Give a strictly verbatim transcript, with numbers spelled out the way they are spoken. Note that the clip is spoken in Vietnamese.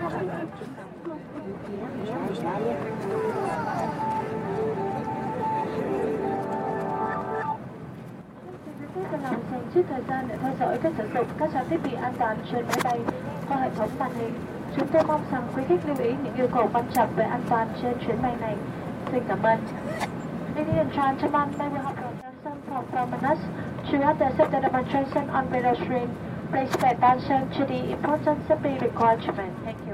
Dành chút thời gian để theo dõi cách sử dụng các trang thiết bị an toàn trên máy bay qua hệ thống màn hình. Chúng tôi mong rằng quý khách lưu ý những yêu cầu quan trọng về an toàn trên chuyến bay này. Xin cảm ơn. Ladies and gentlemen, may we have your attention for four minutes throughout the safety demonstration on video stream. Please pay attention to the important safety requirements. Thank you.